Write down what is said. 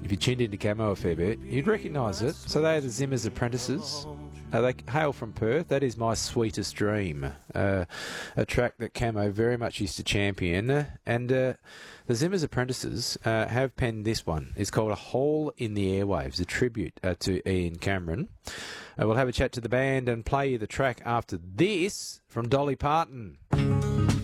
if you tuned into Camo a fair bit, you'd recognise it. So they are the Zimmer's Apprentices. They hail from Perth. That is My Sweetest Dream, a track that Camo very much used to champion. And the Zimmer's Apprentices have penned this one. It's called A Hole in the Airwaves, a tribute to Ian Cameron. We'll have a chat to the band and play you the track after this from Dolly Parton.